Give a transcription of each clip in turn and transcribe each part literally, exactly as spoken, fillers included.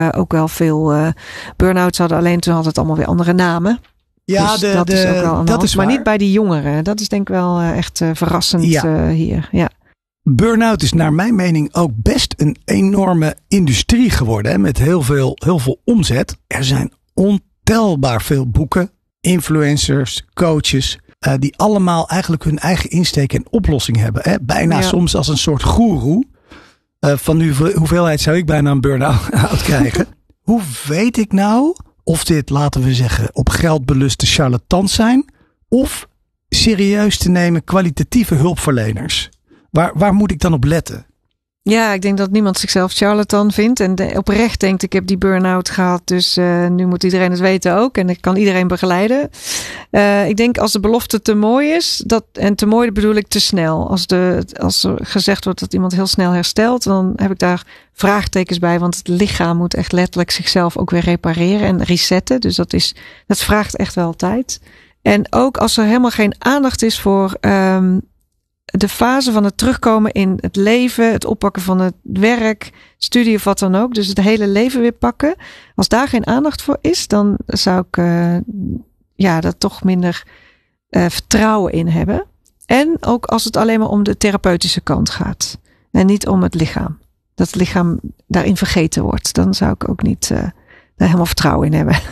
Uh, ook wel veel uh, burn-outs hadden. Alleen toen had het allemaal weer andere namen. Ja, dus de, dat de, is ook wel dat is maar waar. niet bij die jongeren. Dat is denk ik wel uh, echt uh, verrassend ja. uh, hier. Ja. Burn-out is naar mijn mening ook best een enorme industrie geworden. Hè, met heel veel, heel veel omzet. Er zijn ontelbaar veel boeken, influencers, coaches. Uh, die allemaal eigenlijk hun eigen insteek en oplossing hebben. Hè? Bijna ja. soms als een soort goeroe. Uh, van die hoeveelheid zou ik bijna een burn-out krijgen. Hoe weet ik nou of dit, laten we zeggen, op geldbeluste charlatans zijn. Of serieus te nemen kwalitatieve hulpverleners. Waar, waar moet ik dan op letten? Ja, ik denk dat niemand zichzelf charlatan vindt. En de, oprecht denkt, ik heb die burn-out gehad. Dus uh, nu moet iedereen het weten ook. En ik kan iedereen begeleiden. Uh, ik denk als de belofte te mooi is. Dat, en te mooi bedoel ik te snel. Als, de, als er gezegd wordt dat iemand heel snel herstelt. Dan heb ik daar vraagtekens bij. Want het lichaam moet echt letterlijk zichzelf ook weer repareren. En resetten. Dus dat, is, dat vraagt echt wel tijd. En ook als er helemaal geen aandacht is voor... Um, de fase van het terugkomen in het leven, het oppakken van het werk, studie of wat dan ook. Dus het hele leven weer pakken. Als daar geen aandacht voor is, dan zou ik uh, ja, daar toch minder uh, vertrouwen in hebben. En ook als het alleen maar om de therapeutische kant gaat. En niet om het lichaam. Dat het lichaam daarin vergeten wordt. Dan zou ik ook niet uh, daar helemaal vertrouwen in hebben.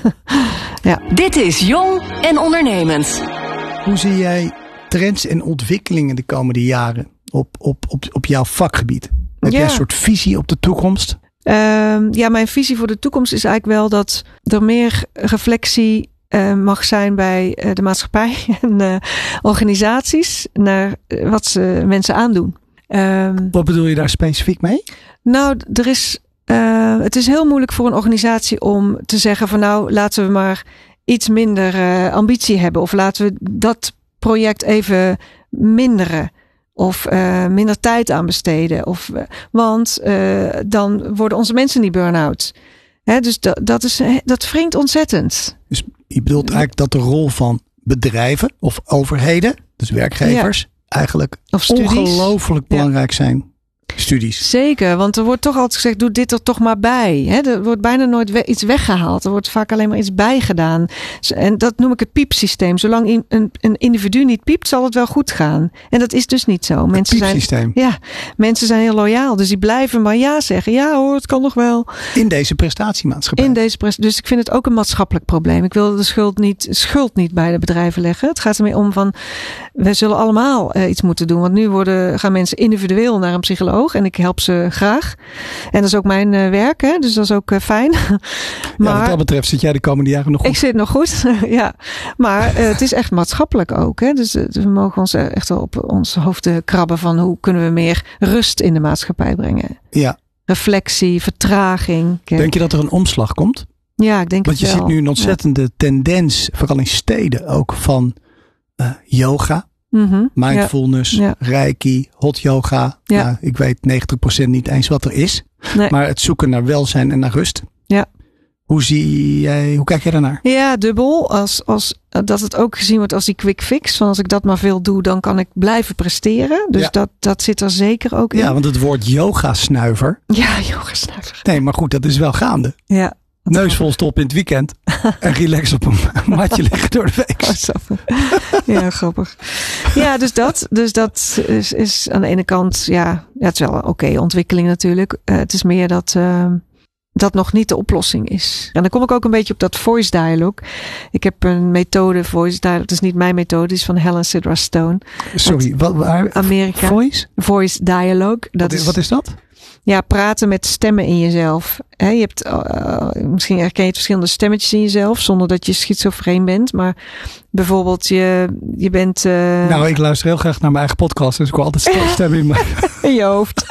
ja. Dit is Jong en Ondernemend. Hoe zie jij trends en ontwikkelingen de komende jaren op, op, op, op jouw vakgebied? Heb ja. jij een soort visie op de toekomst? Uh, ja, mijn visie voor de toekomst is eigenlijk wel dat er meer reflectie uh, mag zijn bij uh, de maatschappij en uh, organisaties naar wat ze mensen aandoen. Um, wat bedoel je daar specifiek mee? Nou, er is, uh, het is heel moeilijk voor een organisatie om te zeggen van nou, laten we maar iets minder uh, ambitie hebben. Of laten we dat project even minderen. Of uh, minder tijd aan besteden. Of, uh, want uh, dan worden onze mensen niet burn-out. Hè, dus dat, dat, is, dat wringt ontzettend. Dus je bedoelt eigenlijk dat de rol van bedrijven of overheden, dus werkgevers, ja. eigenlijk ongelooflijk ja. belangrijk zijn. Studies. Zeker, want er wordt toch altijd gezegd, doe dit er toch maar bij. Hè? Er wordt bijna nooit we- iets weggehaald. Er wordt vaak alleen maar iets bijgedaan. En dat noem ik het piepsysteem. Zolang een, een individu niet piept, zal het wel goed gaan. En dat is dus niet zo. Het mensen piepsysteem. Zijn, ja, mensen zijn heel loyaal. Dus die blijven maar ja zeggen. Ja hoor, het kan nog wel. In deze prestatiemaatschappij. In deze prest- dus ik vind het ook een maatschappelijk probleem. Ik wil de schuld niet, schuld niet bij de bedrijven leggen. Het gaat ermee om van, we zullen allemaal uh, iets moeten doen. Want nu worden, gaan mensen individueel naar een psycholoog. En ik help ze graag. En dat is ook mijn uh, werk. Hè? Dus dat is ook uh, fijn. maar, ja, wat dat betreft zit jij de komende jaren nog goed. Ik zit nog goed. ja. Maar uh, het is echt maatschappelijk ook. Hè? Dus uh, we mogen ons echt wel op ons hoofd krabben van hoe kunnen we meer rust in de maatschappij brengen. Ja. Reflectie, vertraging. Denk je dat er een omslag komt? Ja, ik denk Want het wel. Want je ziet nu een ontzettende ja. tendens, vooral in steden ook, van uh, yoga. Mm-hmm. Mindfulness, ja. Reiki, hot yoga. Ja. Nou, ik weet negentig procent niet eens wat er is. Nee. Maar het zoeken naar welzijn en naar rust. Ja. Hoe zie jij, hoe kijk jij daarnaar? Ja, dubbel. Als, als, dat het ook gezien wordt als die quick fix. Van als ik dat maar veel doe, dan kan ik blijven presteren. Dus ja. dat, dat zit er zeker ook in. Ja, want het woord yoga-snuiver. Ja, yoga-snuiver. Nee, maar goed, dat is wel gaande. Ja. Neus vol stop in het weekend. En relax op een matje liggen door de week. Oh, ja, grappig. Ja, dus dat, dus dat is, is aan de ene kant, ja, ja het is wel een oké okay ontwikkeling natuurlijk. Uh, het is meer dat uh, dat nog niet de oplossing is. En dan kom ik ook een beetje op dat voice dialogue. Ik heb een methode, voice dialogue. Dat is niet mijn methode, die is van Helen Sidra Stone. Sorry, wat, waar? Amerika. Voice? Voice dialogue. Dat wat, is, is, wat is dat? Ja, praten met stemmen in jezelf. He, je hebt, uh, misschien herken je het verschillende stemmetjes in jezelf, zonder dat je schizofreen bent. Maar bijvoorbeeld, je, je bent... Uh... Nou, ik luister heel graag naar mijn eigen podcast, dus ik hoor altijd stemmen in mijn... in je hoofd.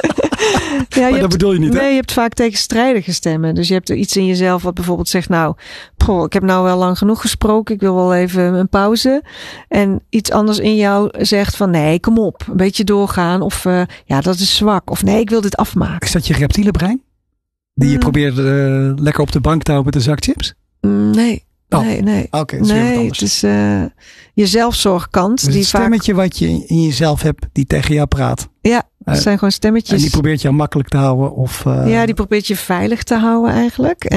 ja, maar je dat hebt, bedoel je niet, hè? Nee, je hebt vaak tegenstrijdige stemmen. Dus je hebt iets in jezelf wat bijvoorbeeld zegt, nou, poh, ik heb nou wel lang genoeg gesproken, ik wil wel even een pauze. En iets anders in jou zegt van, nee, kom op, een beetje doorgaan. Of, uh, ja, dat is zwak. Of nee, ik wil dit afmaken. Is dat je reptiele brein? Die je mm. probeert uh, lekker op de bank te houden met een zak chips? Mm, nee. Oh. Nee, nee. Oké, okay, dat is nee, weer wat het is uh, je zelfzorgkant. Dus die het stemmetje vaak... wat je in jezelf hebt, die tegen jou praat. Ja, Het zijn gewoon stemmetjes. En die probeert jou makkelijk te houden? Of, uh... Ja, die probeert je veilig te houden eigenlijk.